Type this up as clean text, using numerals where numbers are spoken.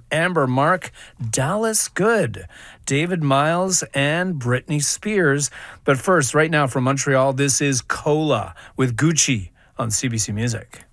Amber Mark, Dallas Good, David Miles, and Britney Spears. But first, right now from Montreal, this is Cola with Gucci on CBC Music.